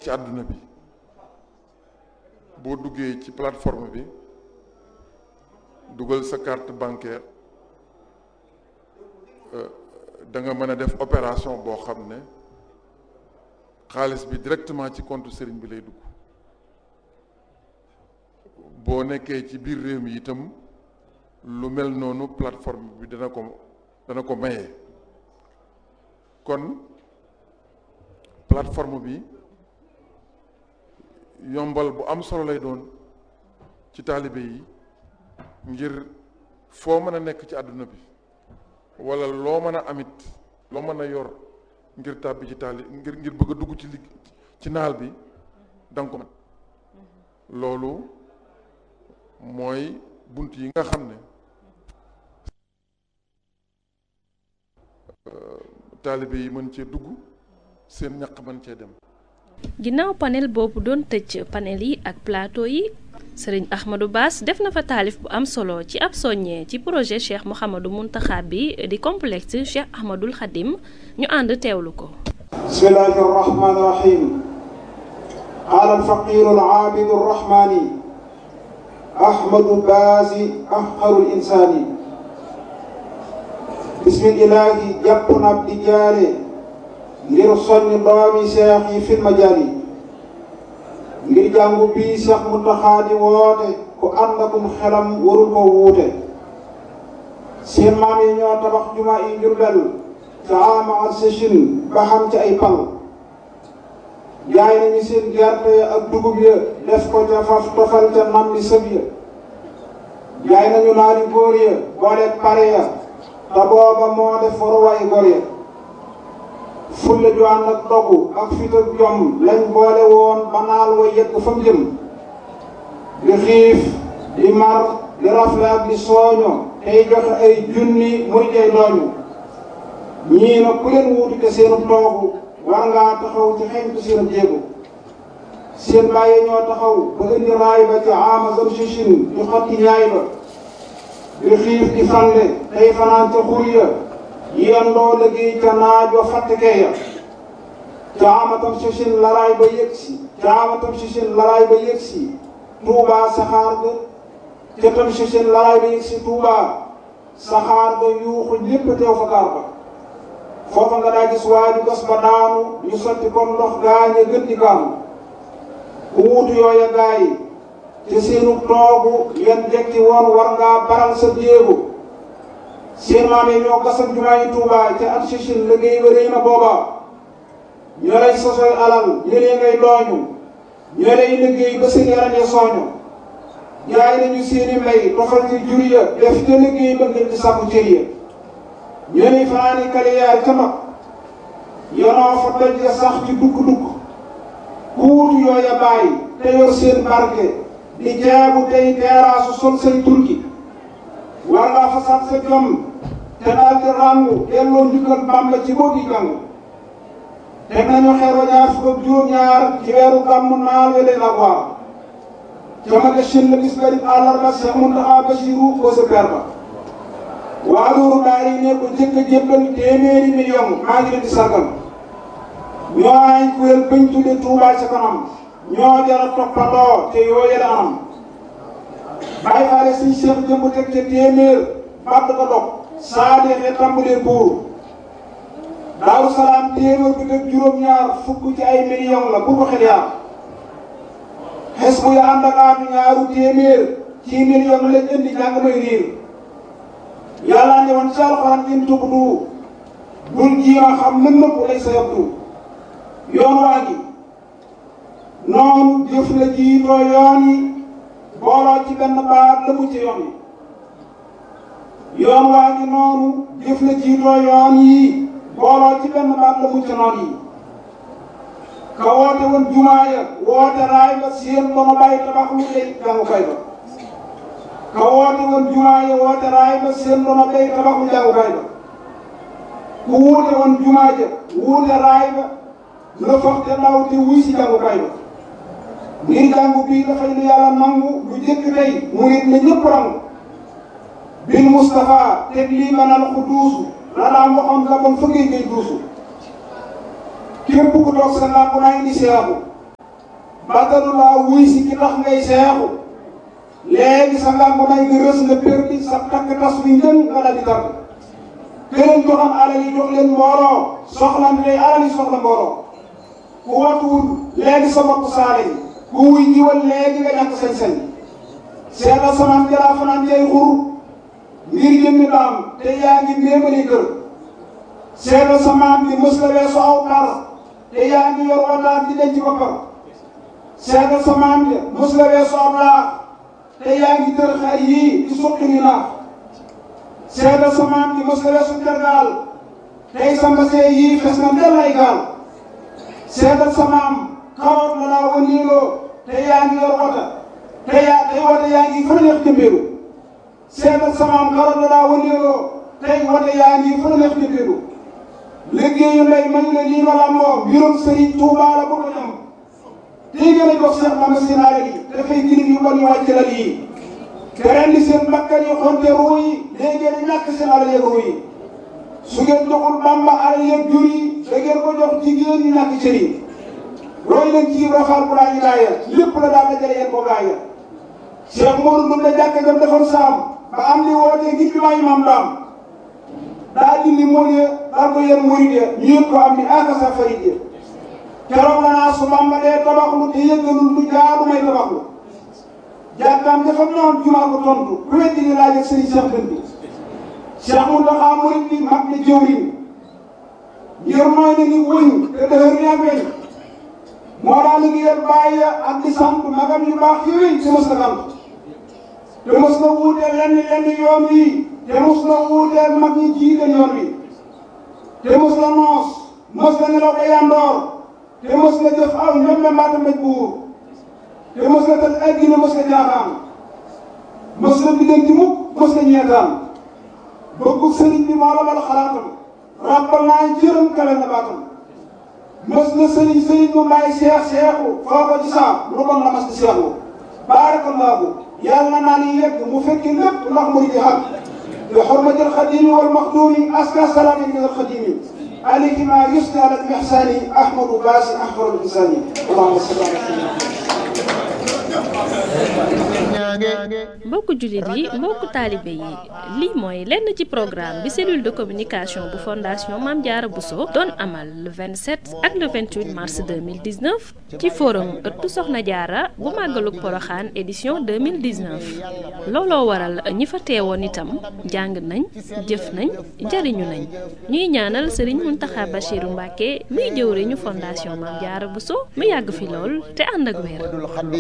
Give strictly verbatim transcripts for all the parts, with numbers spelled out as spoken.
ci àdduna bi boo duggee ci plateforme bi dugal sa carte bancaire da nga mën a def opération boo xam ne xaalis bi directement ci compte sëriñ bi lay dugg boo nekkee ci biir réew mi itam lu mel noonu plateforme bi dana ko dana ko maye kon plateforme bi yombal bu am solo lay doon ci taalibe yi ngir foo mën a nekk ci àdduna bi wala loo mën a amit loo mën a yor ngir tàbbi ci taali ngir ngir bëgg a dugg ci ligg ci naal bi danga ko mën loolu mooy bunt yi nga xam ne taalibe yi mën cee dugg seen ñaq mën cee dem. ginnaaw panel boobu doon tëj panel yi ak plateau yi sëriñ Ahmadou Bass def na fa taalif bu am solo ci ab soññee ci projet Cheikh Mouhamadou Mountakha bi di complexe Cheikh Ahmadoul Khadim ñu ànd teewlu ko. bismillahi rahmani rahim qaala alfaqiru alaabidu arrahmani Ahmadou Bass afqarul insaani bismillahi jàpp na ab di jaare ngir soññ doomi seex yi fil majaali ngir jàngu bii Cheikh Mountakha di woote ku ànd akum xelam warul ko wuute seen maam yi ñoo tabax jumaa yi Jurbel ca ama ak sëchin ba xam ci ay pal jaay nañu seen gerte ya ak dugub ya def ko ca faf tofal ca nam bi sëb ya jaay nañu naari góor ya booleeg pare ya te booba moo def waruwaay góor ya fulle ju ànd ak dogu ak fit ak jom lañ boole woon ba naal wa yegg fa mu jëm di xiif di mar di rafle ak di sooño tey joxe ay junni muy jay dooñu ñii na ku leen wuutu te seenu toogu war ngaa taxaw ci xeñtu seen jéego seen bàyyi ñoo taxaw ba indi raay ba ci amazon sichin di xotti ñaay ba di xiif di fande tey fanaan ca xur ya yendoo liggéey ca naaj wa fàttekee ya caamatam sichin laraay ba yëg si caamatam sichin laraay ba yëg si tuubaa saxaar ga ca tam sichin laraay ba yëg si tuubaa saxaar ga yuuxu lépp teew fa gaar ba foofa nga daa gis waaju gas ba daanu ñu sotti comme ndox gaañe gën di kaanu ku wuutu yooya gaay te seenu toogu yan jekki woon war ngaa baral sa jéego seen maam yi ñoo gasam jumaa yi Tuubaa ca at sichin liggéey ba rëy na booba ñoo lay sosoy alal ñëlee ngay dooñu ñoo lay liggéey ba seen yaram ya sooñu jaay nañu seeni mbay tofal ci jur ya def te liggéey ba ngir ci sàkku cër ya ñoo lay fanaani kaliyaar ca mag yonoo fa doj ya sax ci dugg-dugg ku wutu yooya bàyyi te yor seen barke di jaabu tey teeraasu sol say turki war ngaa fasaat sa jom te daal di ràngu delloo njukkal Bàmba ci boo gi jàng teg nañu xeer wa ñaar fukk ak juróom-ñaar ci weeru gàmmu naal we leen ak waar ca ma gëshin la bis garib àllarba Cheikh Mountakha Bassirou ko sa per ba waa loolu daal yi ne ko jëkk a jébbal téeméeri million maa ngi leen di sargal ñoo ay kuréel bañ tudde Touba ca kanam ñoo jara toppandoo te yoo yële anam bàyyi faale suñ Cheikh jëmb teg ca téeméer badd ko dog saa deexee tàmbalee buur Daaru Salaam téeméer bi teg juróom-ñaar fukk ci ay million la bu ko xel yaar xes bu ya ànd ak aatu ñaaru téeméer ci million lañ indi jàng may riir yàlla ne woon ci alxuraan in tubdu bul jiima xam mën nëpp lay sa yabdu yoon waa ngi noonu jëf la jiitoo yoon yi booloo ci benn baat la mu ci yoon yi yoon waa ngi noonu jëf la jiitoo yoon yi booloo ci benn baat la mu ci noon yi ka woote woon jumaa ya woote raay ba seen dono bàyyi tabax lu lay jàngukaay ba ka woote woon jumaa ya woote raay ba seen dono bàyyi tabax lu jàngukaay ba ku wuute woon jumaa ja wuute raay ba la foog te ndaw te wuy si jàngukaay ba ngir jàngu bii dafay lu yàlla nangu lu jëkk tey mu nit ne ñëpp rangu bil Moustapha teg lii manal ku duusu la daan waxoon la bon fa ngay ngay duusu képp ku toog sa làmp naa indi seexu batalu laa wuy si ki tax ngay seexu léegi sa ngaan ko may nga rës nga perdi sa takk tas bi njën nga daal di tar këleen joxam alal yi jox leen mbooloo soxlante day alal yi soxla mbooloo ku watuwul léegi sa bopp saale yi ku wuy jiwal léegi nga ñàkk sañ-sañ seetal samaan jalaa fanaan jay xur ngir jëmmi daam te yaa ngi méemali kër seetal samaan bi mës la weesu aw par te yaa ngi yor wataan di denc boppam seetal samaan bi mës la weesu aw laax te yaa ngi tër xar yii di suqi ñu naax seetal samaan bi mës la weesu tergaal tey sa mbasee yii fes na ndel ay gaal seetal samaam karoot la laa wëndeeloo te yaa ngi yor wata te yaa tey wata yaa ngi fa neex jëmbeelu seetal samaam karoot la laa wëndeeloo tey wata yaa ngi fa neex jëmbeelu liggéeyu ndey mañ la lii ma làmboo mbirum sëriñ Tuubaa la bu ko ñam tey gën a jox Seex Bamba seen alal yi dafay jirim yu bon yu wàcc lal yi te rendi seen bakkan yi xonte ruu yi léegi ngeen a ñàkk seen alal yeeg ruu yi su ngeen joxul Bamba alal yeeg jur yi da ngeen ko jox jigéen ñi ñàkk cër yi roy leen ci rafaal bu laa ñu laaya lépp la daal dajale yéen ko gaaya Cheikh Modou Ndoum la jàkk gam defoon saam ba am li wootee ngir bi maayi maam daam daa dindi mool ya daal ko yéen murid ya ñu yëg ko am ni akasa farid ya keroog la naa su Bamba dee tabaxlu te yëggalul lu jaadu may tabaxlu jàkkaam dafa ñoon jumaa ko tontu ku weddi ni laaj ak sëriñ Cheikh Dën bi Cheikh Mountakha murid bi mag ne jëwriñ ngir mooy na ni wëñ te dëhër ni ak weñ moo daa liggéeyal bàyyi ak di sant magam yu baax yooyu te mos na sant te mos na wuuteel lenn lenn yoon wi te mos na wuuteel mag ñi jiite yoon wi te mos na noos mos na nelaw ba yandoor te mos na jëf aw ñoom mbaata mbéj buur te mos na tëj addina mos na jaaxaan mos na biddanti mukk mos na ñeetaan bëggu sëriñ bi moo la bal xalaatam rappal naa jërëm kale na baatam mos na sëriñ sëriñ bu may seex seexu foo ko ci saam lu bon la mas di seexu baarakallaahu yàlla naa ni yegg mu fekki lépp ndax murid yi xam bi xurmatil xadimi wal maxdumi aska salaami min al xadimi alayhi ma yusni ala al ihsani ahmadu baasi ahmadu insani allahumma salli ala mbokku jullit yi mbokku taalibe yi lii mooy lenn ci programme bi cellule de communication bu fondation Mame Diarra Bousso doon amal le vingt-sept ak le vingt-huit mars deux mille dix-neuf ci forum ëttu Soxna Diarra bu màggalug Poroxaan édition deux mille dix-neuf looloo waral ñi fa teewoon itam jàng nañ jëf nañ jariñu nañ ñuy ñaanal Serigne Mountakha Bachirou Mbacké muy jëwriñu fondation Mame Diarra Bousso mu yàgg fi lool te ànd ak wér.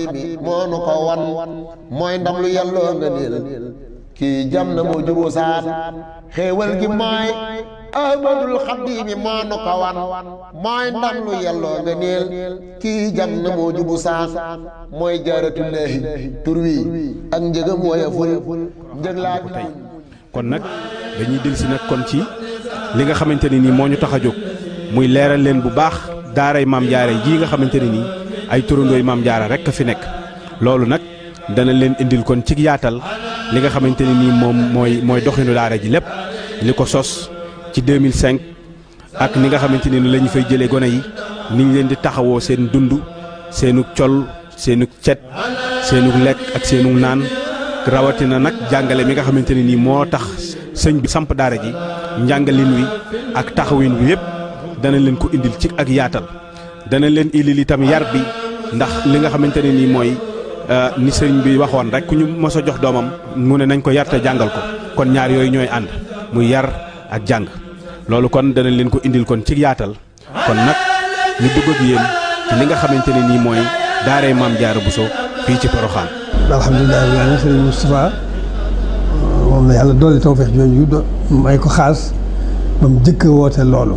mooy ndam lu yàlloo nga niil kii jam na moo juboo saan xéewal gi mooy ahmadul xaddiimi moo nu ko wan mooy ndam lu yàlloo nga niil kii jam na moo jubu saan mooy jaaratullaahi tur wi ak njëgam woyeful njëg laa ko tey kon nag dañuy dellusi nag kon ci li nga xamante ne nii moo ñu tax a jóg muy leeral leen bu baax daaray Mame Diarra jii nga xamante ne nii ay turandooy Mame Diarra rekk a fi nekk loolu nag dana leen indil kon ci yaatal li nga xamante ne nii moom mooy mooy doxinu daara ji lépp li ko sos ci deux mille cinq ak ni nga xamante ne ni la ñu fay jëlee gone yi ni ñu leen di taxawoo seen dund seenu col seenu cet seenu lekk ak seenu naan rawatina nag jàngale mi nga xamante ne nii moo tax sëñ bi samp daara ji njàngalin wi ak taxawin wi yëpp dana leen ko indil ci ak yaatal dana leen indil itam yar bi ndax li nga xamante ne nii mooy ni sëriñ bi waxoon rek ku ñu mos a jox doomam mu ne nañ ko yar te jàngal ko kon ñaar yooyu ñooy ànd muy yar ak jàng loolu kon dana leen ko indil kon ci yaatal kon nag ñu dugg ak yéen ci li nga xamante ne nii mooy daaray Mame Diarra Bousso fii ci Porokhane. alhamdulilah rabbil aalamiin sëriñ Moustapha moom la yàlla dolli tawfeex jooju do may ko xaas ba mu jëkk woote loolu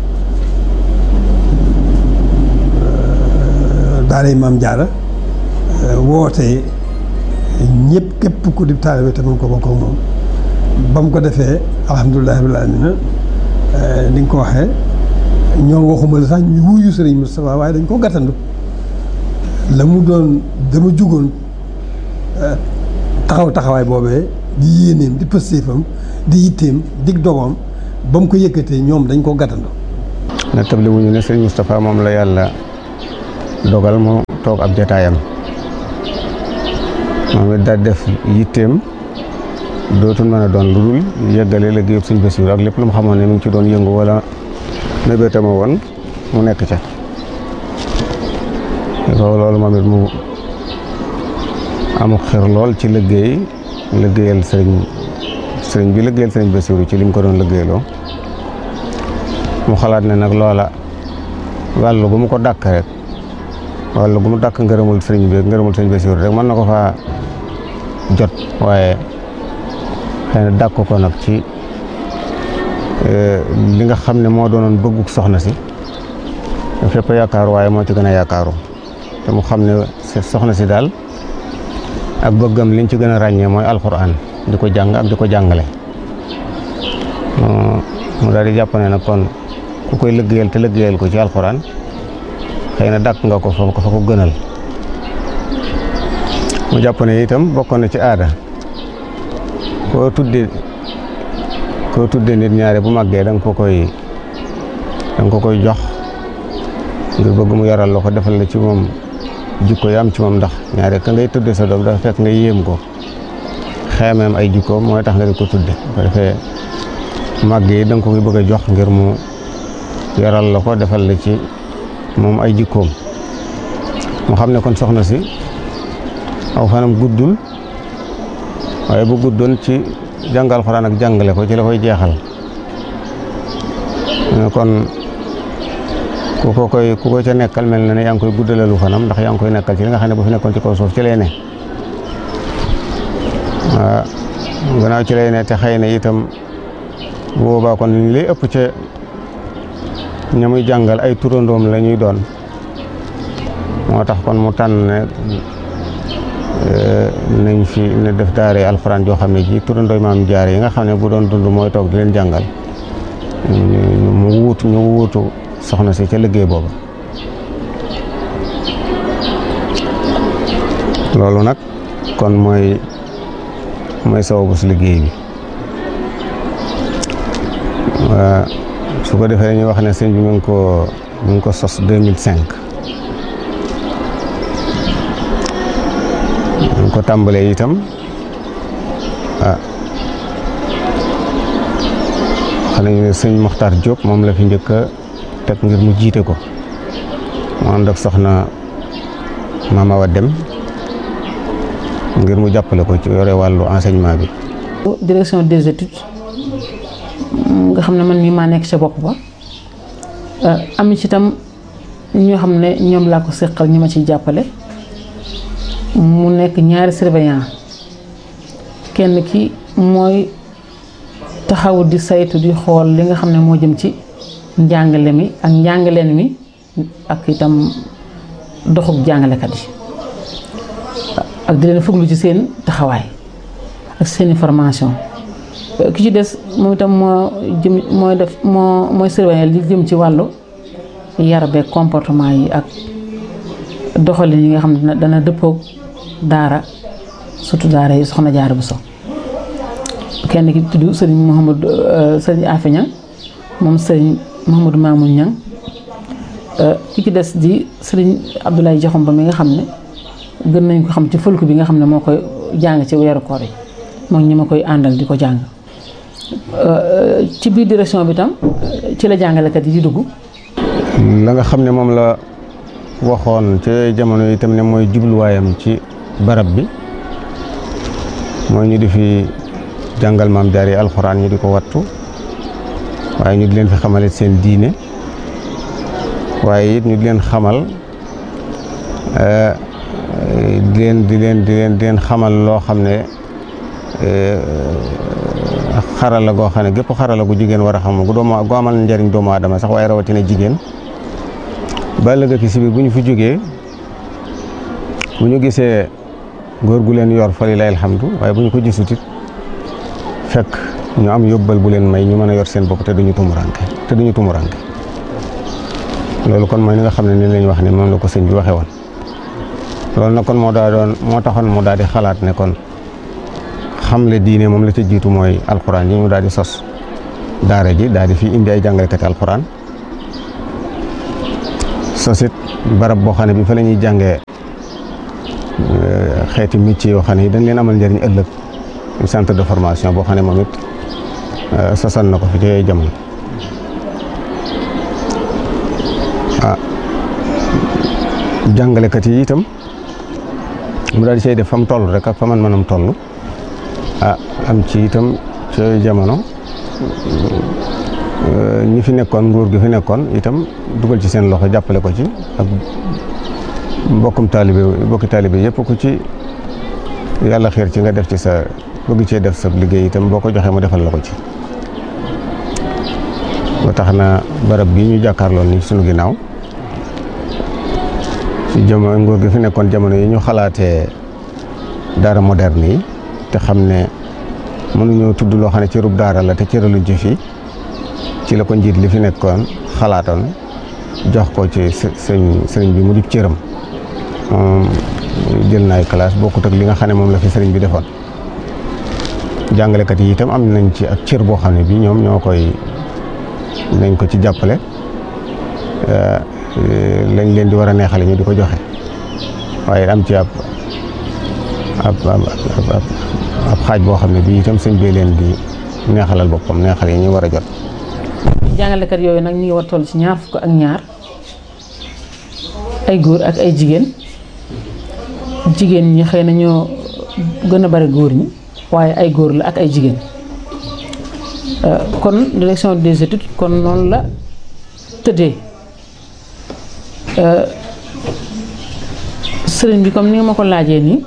daaray Mame Diarra woote ñëpp képp ku di taalibe te mën ko bokk ak moom ba mu ko defee alhamdulilah rabbil aalamiin ni nga ko waxee ñoom waxuma la sax ñu wuyu sëriñ Moustapha waaye dañ ko gàttandu la mu doon dama jugoon taxaw taxawaay boobee di yéeneem di pëstéefam di yitteem dig dogoom ba mu ko yëkkatee ñoom dañ ko gàttandu. na tabli wuñu ne sëriñ Moustapha moom la yàlla dogal mu toog ab jataayam moom it daal def yitteem dootul mën a doon lu dul yeggale liggéeyub Sëñ Basiru ak lépp lu mu xamoon ne mi ngi ci doon yëngu wala mébétama woon mu nekk ca ko loolu moom it mu amuk xir lool ci liggéey liggéeyal sëriñ sëriñ bi liggéeyal Sëriñ Basiru ci lim ko doon liggéeyloo mu xalaat ne nag loola wàllu gu mu ko dàkk rek wàllu gu mu dàkk ngërëmul sëriñ bi ngërëmul Sëriñ Basiru rek mën na ko faa jot waaye xëy na dàkk ko nag ci li nga xam ne moo doonoon bëgguk soxna si fépp yaakaaru waaye moo ci gën a yaakaaru te mu xam ne soxna si daal ak bëggam liñ ci gën a ràññee mooy alxuraan di ko jàng ak di ko jàngale mu daal di jàpp ne nag kon ku koy liggéeyal te liggéeyal ko ci alxuraan xëy na dàkk nga ko fa ko fa ko gënal mu jàpp ne itam bokkoon na ci aada koo tudde koo tudde nit ñaare bu màggee da nga ko koy da nga ko koy jox ngir bëgg mu yaral la ko defal la ci moom jikko yi am ci moom ndax ñaare ka ngay tudde sa doom dafa fekk nga yéem ko xeemeem ay jikkoom mooy tax nga di ko tudde ko defee màgg yi da nga ko koy bëgg a jox ngir mu yaral la ko defal la ci moom ay jikkoom mu xam ne kon soxna si aw fanam guddul waaye bu guddoon ci jàngal Alxuraan ak jàngale ko ci la koy jeexal kon ku ko koy ku ko ca nekkal mel na ne yaa ngi koy guddalalu fanam ndax yaa ngi koy nekkal ci li nga xam ne bu fi nekkoon ci kaw suuf ci lay ne waaw gannaaw ci lay ne te xëy na itam bu boobaa kon li lay ëpp ca ña muy jàngal ay turandoom la ñuy doon moo tax kon mu tànn ne nañ fi ne def daare alxuraan joo xam ne ji turandooy maam jaare yi nga xam ne bu doon dund mooy toog di leen jàngal mu wuutu ñu wuutu soxna si ca liggéey booba loolu nag kon mooy mooy sababu si liggéey bi su ko defee dañuy wax ne sëñ bi mu ngi ko mu ngi ko sos deux mille cinq mu ngi ko tàmbalee itam ah xam nañu ne sëñ Moxtaar Diop moom la fi njëkk a teg ngir mu jiite ko mu ànd ak soxna Mame Awa Dem ngir mu jàppale ko ci yore wàllu enseignement bi. direction des études nga xam ne man mii maa nekk ca bopp ba am ci itam ñoo xam ne ñoom laa ko seqal ñi ma ciy jàppale mu nekk ñaari surveillant kenn ki mooy taxaw di saytu di xool li nga xam ne moo jëm ci njàngale mi ak njàngaleen mi ak itam doxub jàngalekat yi ak di leen fuglu ci seen taxawaay ak seeni formation ki ci des moom itam moo jëm mooy def moo mooy surveiller li jëm ci wàllu yar beeg comportement yi ak doxalin yi nga xam ne dana dëppoog daara surtout daara yi soxna Jaara Buso kenn ki tudd sëriñ Mouhamadou sëriñ Afe Ñang moom sëriñ Mouhamadou Mamoun Ñang ki ci des di sëriñ Abdoulaye Jaxum ba mi nga xam ne gën nañ ko xam ci fulk bi nga xam ne moo koy jàng ci weeru koor yi moom ñi ma koy àndal di ko jàng ci biir direction bi tam ci la jàngalekat yi di dugg. la nga xam ne moom la waxoon ci jamono yi itam ne mooy jubluwaayam ci barab bi mooy ñu di fi jàngal maam jaar yi alxuraan ñu di ko wattu waaye ñu di leen fi xamale seen diine waaye it ñu di leen xamal di leen di leen di leen di leen xamal loo xam ne xarala goo xam ne gépp xarala gu jigéen war a xam gu doomu gu amal njariñ doomu aadama sax waaye rawatina jigéen ba ëllëg ki si biir bu ñu fi jógee bu ñu gisee góor gu leen yor fa lillahi alhamdu waaye bu ñu ko gisut it fekk ñu am yóbbal bu leen may ñu mën a yor seen bopp te duñu tumuranke te duñu tumuranke loolu kon mooy ni nga xam ne ni lañ wax ne moom la ko sëñ bi waxee woon loolu nag kon moo daa doon moo taxoon mu daal di xalaat ne kon xamle diine moom la ca jiitu mooy alxuraan yi ñu daal di sos daara ji daal di fi indi ay jàngalekati alxuraan sosit barab boo xam ne bi fa la ñuy jàngee xeeti métier yoo xam ne yi dañ leen amal njëriñ ëllëg centre de formation boo xam ne moom it sosal na ko fi ci jamono. ah jàngalekat yi itam mu daal di say def fa mu toll rek ak fa man manam toll ah am ci itam ci jamono ñi fi nekkoon nguur gi fi nekkoon itam dugal ci seen loxo jàppale ko ci ak mbokkum taalibe mbokki taalibe yëpp ku ci yàlla xiir ci nga def ci sa bëgg cee def sa liggéey itam boo ko joxee mu defal la ko ci. ba tax na barab gi ñu jàkkaarloon ni sunu ginnaaw ci jamono nguur gi fi nekkoon jamono yi ñu xalaatee daara moderne yi te xam ne mënuñoo tudd loo xam ne cërub daara la te cëralu ji fi ci la ko njiit li fi nekkoon xalaatoon jox ko ci sëñ sëriñ bi mu di cëram moom jël na ay classe bokkut ak li nga xam ne moom la fi sëriñ bi defoon. jàngalekat yi itam am nañ ci ak cër boo xam ne bi ñoom ñoo koy nañ ko ci jàppale lañ leen di war a neexale ñu di ko joxe waaye am ci ab ab ab ab xaaj boo xam ne bii itam sëñ bee leen di neexalal boppam neexal yi ñu war a jot. jàngalekat yooyu nag ñu ngi war toll ci ñaar fukk ak ñaar ay góor ak ay jigéen jigéen ñi xëy na ñoo gën a bari góor ñi waaye ay góor la ak ay jigéen. kon direction des études kon noonu la tëddee sëriñ bi comme ni nga ma ko laajee nii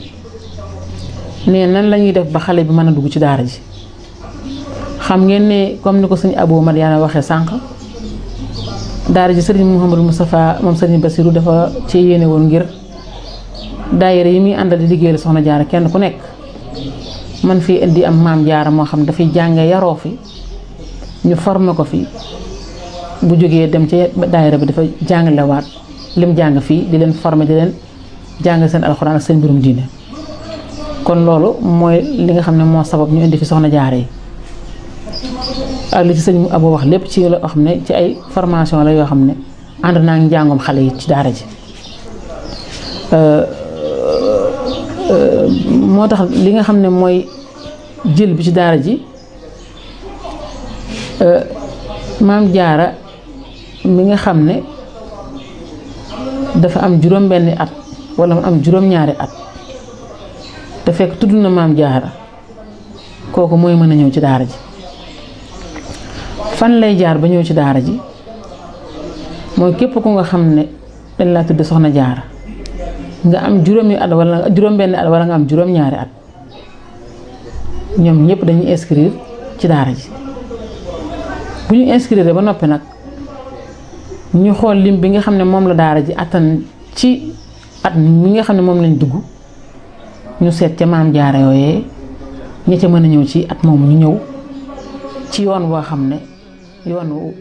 ne nan la ñuy def ba xale bi mën a dugg ci daara ji xam ngeen ne comme ni ko sëñ Abou Madiana waxee sànq daara ji sëriñ Mouhamadou Moustapha moom sëriñ Bassirou dafa ci yéene woon ngir daayira yi muy àndal di liggéeyal soxna Jaara kenn ku nekk man fii indi am maam Jaara moo xam dafay jànge yaroo fi ñu formé ko fi bu jógee dem ci daayira bi dafa jàngalewaat lim jàng fii di leen formé di leen jàng seen alxuraan ak seen mbirum diine kon loolu mooy li nga xam ne moo sabab ñu indi fi soxna Jaara yi ak li ci sëñ Abo wax lépp ci loo xam ne ci ay formation la yoo xam ne ànd naa ngi njàngum xale yi ci daara ji moo tax li nga xam ne mooy jël bi ci daara ji maam Jaara mi nga xam ne dafa am juróom benni at wala mu am juróom ñaari at te fekk tudd na maam Jaara kooku mooy mën a ñëw ci daara ji fan lay jaar ba ñëw ci daara ji mooy képp ku nga xam ne dañ laa tudd soxna Jaara nga am juróomi at wala juróom benni at wala nga am juróom ñaari at ñoom ñëpp dañuy inscrire ci daara ji bu ñu inscrire ba noppi nag ñu xool lim bi nga xam ne moom la daara ji attan ci at mi nga xam ne moom lañ dugg ñu seet ca maam Jaara yooyee ña ca mën a ñëw ci at moom ñu ñëw ci yoon boo xam ne yoon wu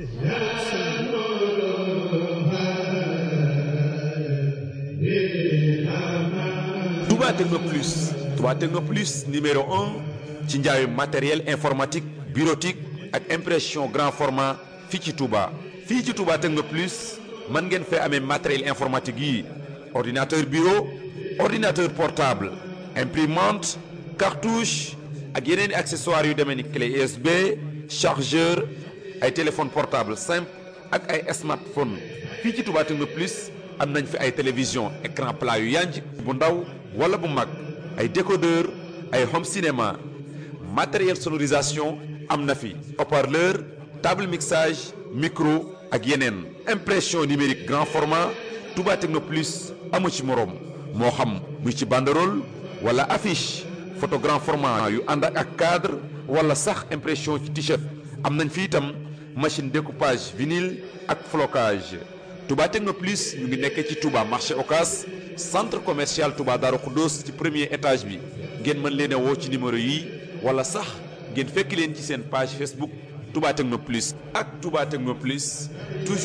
Touba Techno Plus Touba Techno Plus numéro un ci njaayu matériel informatique bureautique ak impression grand format fii ci Touba. fii ci Touba Techno Plus mën ngeen fee amee matériel informatique yi ordinateur bureau ordinateur portable imprimante cartouche ak yeneen i accessoires yu demee ni clé U S B chargeur ay téléphone portable simple ak ay smartphone fii ci Touba Techno Plus am nañ fi ay télévision écran plat yu yanj bu ndaw wala bu mag ay décodeur ay home cinéma matériel sonorisation am na fi haut-parleur table mixage micro ak yeneen impression numérique grand format Touba Techno Plus amu ci moroom moo xam muy ci banderole wala affiche photo grand format yu ànd ak cadre wala sax impression ci t-shirt am nañ fi itam machine découpage vinyle ak flocage Touba Techno Plus ñu ngi nekk ci Touba marché Ocass centre commercial Touba Darou Khoudoss ci premier étage bi ngeen mën leen a woo ci numéro yi wala sax ngeen fekk leen ci seen page Facebook Touba Techno Plus ak Touba Techno Plus toujours